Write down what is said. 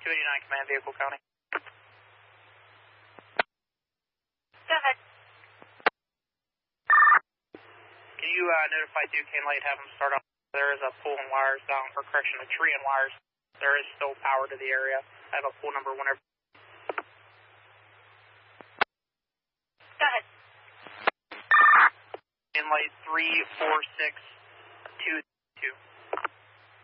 289 Command Vehicle County. Go ahead. Can you notify Duquesne Light, have them start off? There is a pole and wires down, or correction, a tree and wires. There is still power to the area. I have a pool number whenever. Go ahead. In light 34622.